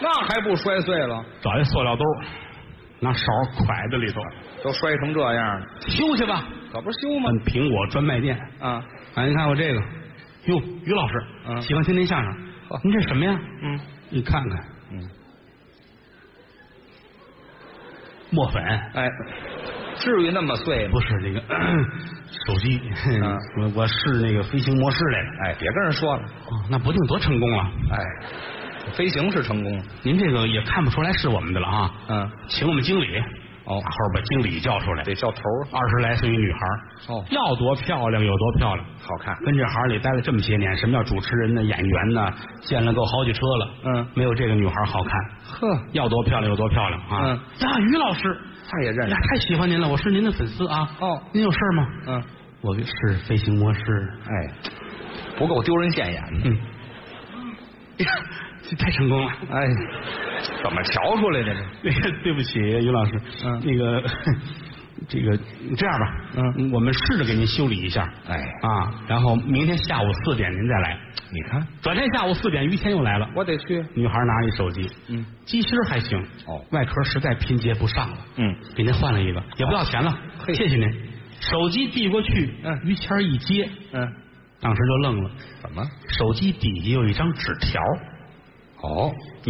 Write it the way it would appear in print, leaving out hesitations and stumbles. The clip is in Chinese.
那还不摔碎了？ 找一塑料兜，拿勺蒯在里头， 都摔成这样了， 修去吧。 可不是修吗？ 苹果专卖店啊， 哎，你看我这个，哟，于老师，喜欢听您相声，您这什么呀？你看看，墨粉， 哎，至于那么碎吗？ 不是那个手机，我试那个飞行模式来了。 哎，别跟人说了， 那不定多成功了。 哎，飞行是成功， 您这个也看不出来是我们的了啊。请我们经理。大伙儿把经理叫出来， 得叫头 ，20来岁一女孩，要多漂亮有多漂亮， 好看。 跟这行里待了这么些年，什么叫主持人呢、演员呢，见了够好几车了，没有这个女孩好看。 呵， 要多漂亮有多漂亮啊！呀，于老师， 他也认识， 太喜欢您了，我是您的粉丝啊。您有事吗？我是飞行模式。 哎，不够丢人现眼的。 这太成功了。 哎，怎么瞧出来的呢？ 对不起，于老师，那个这样吧，我们试着给您修理一下，然后明天下午4点您再来。 你看， 转天下午4点，于谦又来了， 我得去。 女孩拿一手机，机芯还行，外壳实在拼接不上了，给您换了一个，也不要钱了，谢谢您。手机递过去，于谦一接，当时就愣了， 怎么？ 手机底下有一张纸条。